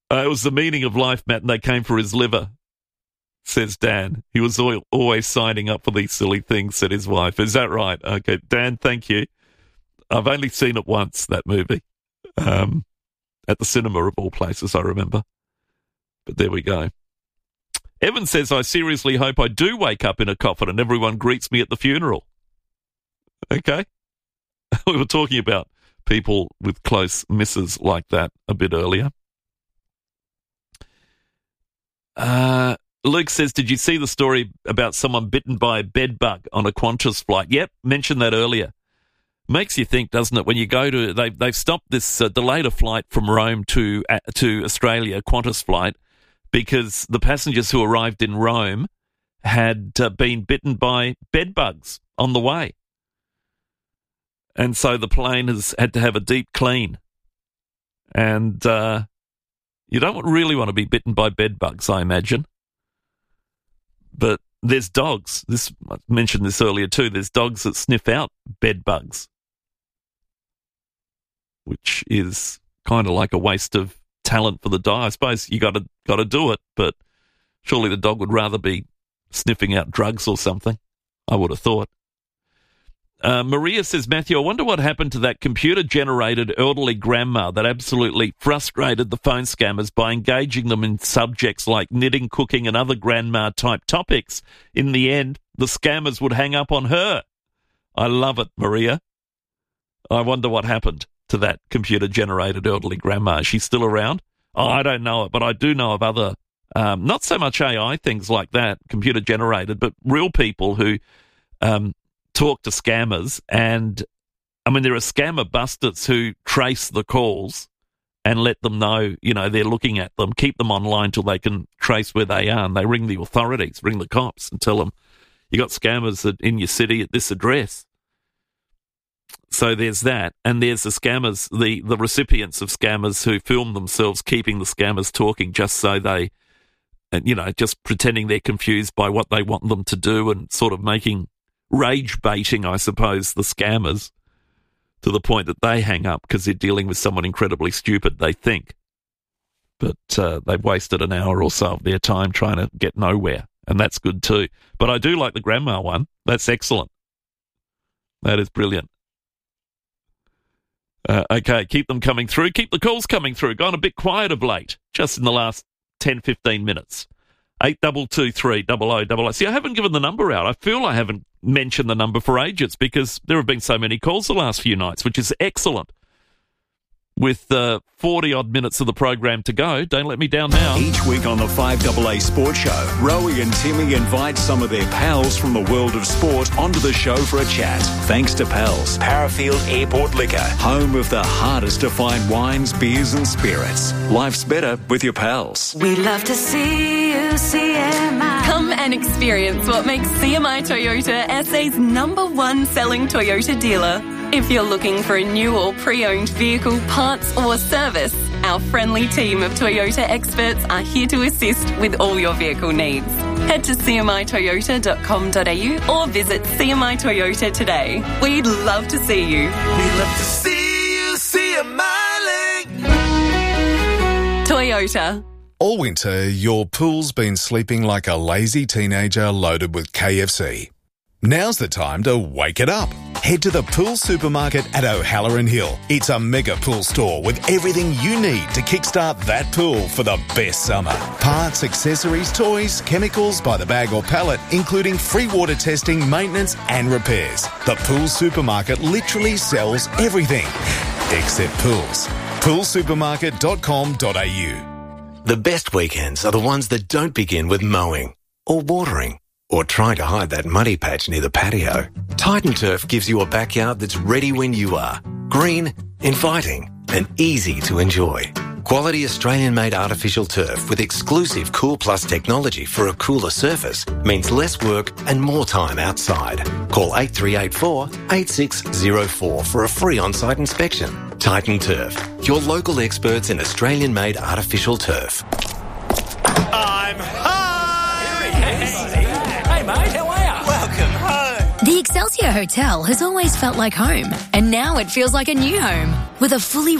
It was the meaning of life, Matt, and they came for his liver, says Dan. He was always signing up for these silly things, said his wife. Is that right? Okay, Dan, thank you. I've only seen it once, that movie, at the cinema of all places, I remember. But there we go. Evan says, I seriously hope I do wake up in a coffin and everyone greets me at the funeral. Okay. We were talking about people with close misses like that a bit earlier. Luke says, did you see the story about someone bitten by a bed bug on a Qantas flight? Yep, mentioned that earlier. Makes you think, doesn't it, when you go to... They've stopped this, delayed a flight from Rome to Australia, Qantas flight, because the passengers who arrived in Rome had been bitten by bed bugs on the way. And so the plane has had to have a deep clean. And you don't really want to be bitten by bed bugs, I imagine. But there's dogs. I mentioned this earlier too. There's dogs that sniff out bed bugs, which is kind of like a waste of talent for the dog. I suppose you got to do it, but surely the dog would rather be sniffing out drugs or something, I would have thought. Maria says, Matthew, I wonder what happened to that computer-generated elderly grandma that absolutely frustrated the phone scammers by engaging them in subjects like knitting, cooking, and other grandma-type topics. In the end, the scammers would hang up on her. I love it, Maria. I wonder what happened to that computer-generated elderly grandma. Is she still around? Oh, I don't know it, but I do know of other, not so much AI things like that, computer-generated, but real people who talk to scammers. And, I mean, there are scammer busters who trace the calls and let them know, they're looking at them, keep them online till they can trace where they are, and they ring the authorities, ring the cops and tell them, you got scammers in your city at this address. So there's that, and there's the scammers, the recipients of scammers who film themselves keeping the scammers talking just so they, just pretending they're confused by what they want them to do and sort of making rage baiting, I suppose, the scammers to the point that they hang up because they're dealing with someone incredibly stupid, they think. But they've wasted an hour or so of their time trying to get nowhere, and that's good too. But I do like the grandma one. That's excellent. That is brilliant. Okay, keep them coming through. Keep the calls coming through. Gone a bit quiet of late, just in the last 10, 15 minutes. 8223 0000. See, I haven't given the number out. I feel I haven't mentioned the number for ages because there have been so many calls the last few nights, which is excellent. With 40-odd minutes of the program to go, don't let me down now. Each week on the 5AA Sports Show, Rowie and Timmy invite some of their pals from the world of sport onto the show for a chat. Thanks to Pals, Parafield Airport Liquor, home of the hardest to find wines, beers and spirits. Life's better with your pals. We love to see you, CMI. Come and experience what makes CMI Toyota SA's #1 selling Toyota dealer. If you're looking for a new or pre-owned vehicle, parts or service, our friendly team of Toyota experts are here to assist with all your vehicle needs. Head to cmitoyota.com.au or visit CMI Toyota today. We'd love to see you. We love to see you, CMI Link. Toyota. All winter, your pool's been sleeping like a lazy teenager loaded with KFC. Now's the time to wake it up. Head to the Pool Supermarket at O'Halloran Hill. It's a mega pool store with everything you need to kickstart that pool for the best summer. Parts, accessories, toys, chemicals by the bag or pallet, including free water testing, maintenance and repairs. The Pool Supermarket literally sells everything except pools. Poolsupermarket.com.au. The best weekends are the ones that don't begin with mowing or watering or trying to hide that muddy patch near the patio. Titan Turf gives you a backyard that's ready when you are. Green, inviting, and easy to enjoy. Quality Australian-made artificial turf with exclusive Cool Plus technology for a cooler surface means less work and more time outside. Call 8384 8604 for a free on-site inspection. Titan Turf, your local experts in Australian-made artificial turf. I'm home! Hey, mate, how are you? Welcome home. The Excelsior Hotel has always felt like home, and now it feels like a new home. With a fully